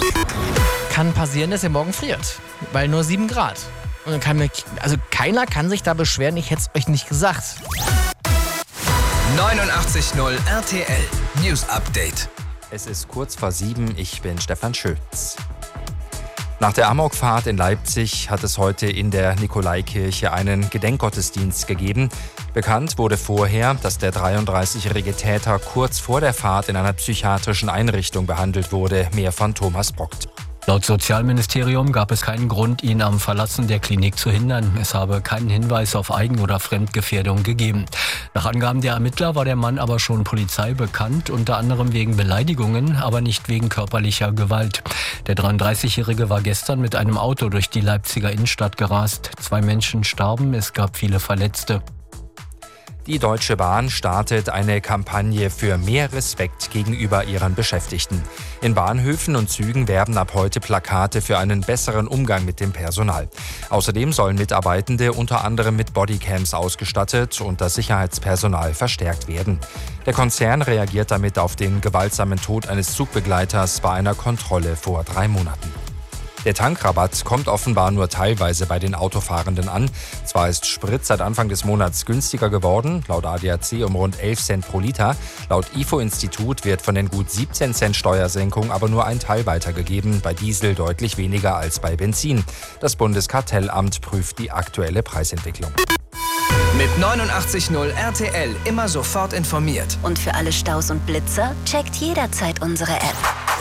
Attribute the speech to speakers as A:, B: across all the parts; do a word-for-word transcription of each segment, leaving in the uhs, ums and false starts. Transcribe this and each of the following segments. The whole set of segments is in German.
A: Kann passieren, dass ihr morgen friert, weil nur sieben Grad. Und dann kann mir, also keiner kann sich da beschweren, ich hätte es euch nicht gesagt.
B: neunundachtzig Komma null R T L News Update.
C: Es ist kurz vor sieben, ich bin Stefan Schütz. Nach der Amokfahrt in Leipzig hat es heute in der Nikolaikirche einen Gedenkgottesdienst gegeben. Bekannt wurde vorher, dass der dreiunddreißigjährige Täter kurz vor der Fahrt in einer psychiatrischen Einrichtung behandelt wurde. Mehr von Thomas Brockt.
D: Laut Sozialministerium gab es keinen Grund, ihn am Verlassen der Klinik zu hindern. Es habe keinen Hinweis auf Eigen- oder Fremdgefährdung gegeben. Nach Angaben der Ermittler war der Mann aber schon Polizei bekannt, unter anderem wegen Beleidigungen, aber nicht wegen körperlicher Gewalt. Der dreiunddreißigjährige war gestern mit einem Auto durch die Leipziger Innenstadt gerast. Zwei Menschen starben, es gab viele Verletzte.
C: Die Deutsche Bahn startet eine Kampagne für mehr Respekt gegenüber ihren Beschäftigten. In Bahnhöfen und Zügen werben ab heute Plakate für einen besseren Umgang mit dem Personal. Außerdem sollen Mitarbeitende unter anderem mit Bodycams ausgestattet und das Sicherheitspersonal verstärkt werden. Der Konzern reagiert damit auf den gewaltsamen Tod eines Zugbegleiters bei einer Kontrolle vor drei Monaten. Der Tankrabatt kommt offenbar nur teilweise bei den Autofahrenden an. Zwar ist Sprit seit Anfang des Monats günstiger geworden, laut A D A C um rund elf Cent pro Liter. Laut I F O-Institut wird von den gut siebzehn Cent Steuersenkung aber nur ein Teil weitergegeben, bei Diesel deutlich weniger als bei Benzin. Das Bundeskartellamt prüft die aktuelle Preisentwicklung.
B: Mit neunundachtzig Komma null R T L immer sofort informiert.
E: Und für alle Staus und Blitzer checkt jederzeit unsere App.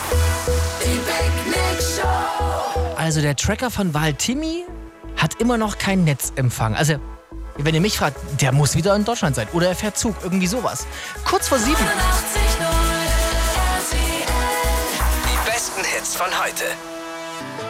A: Also der Tracker von Waltimi hat immer noch keinen Netzempfang. Also, wenn ihr mich fragt, der muss wieder in Deutschland sein. Oder er fährt Zug, irgendwie sowas. Kurz vor sieben.
B: Die besten Hits von heute.